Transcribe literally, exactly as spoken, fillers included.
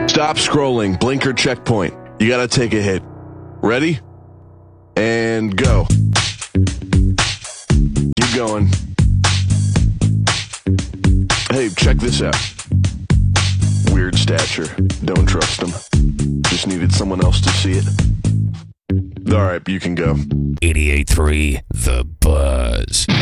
Stop scrolling. Blinker checkpoint. You gotta take a hit. Ready? And go. Keep going. Hey, check this out. Weird stature. Don't trust him. Just needed someone else to see it. All right, you can go. eighty-eight point three The Buzz.